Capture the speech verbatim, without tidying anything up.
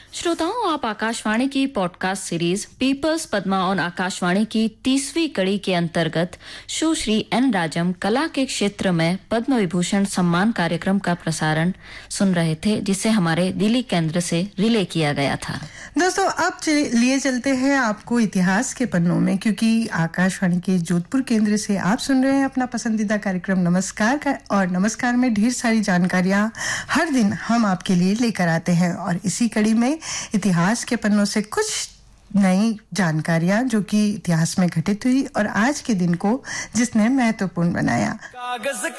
श्रोताओं, आप आकाशवाणी की podcast series peoples Padma on Akashvani की तीसवीं कड़ी के अंतर्गत सुश्री एन राजम कला के क्षेत्र में पद्म विभूषण सम्मान कार्यक्रम का प्रसारण सुन रहे थे, जिसे हमारे दिल्ली केंद्र से रिले किया गया था। दोस्तों, अब लिए चलते हैं आपको इतिहास के पन्नों में, क्योंकि आकाशवाणी के जोधपुर केंद्र से आप सुन रहे हैं अपना पसंदीदा कार्यक्रम नमस्कार का, और नमस्कार में ढेर सारी जानकारियां हर दिन हम आपके लिए लेकर आते हैं। और इसी कड़ी में इतिहास के पन्नों से कुछ नई जानकारियां जो कि इतिहास में घटित हुई और आज के दिन को जिसने महत्वपूर्ण बनाया। कागज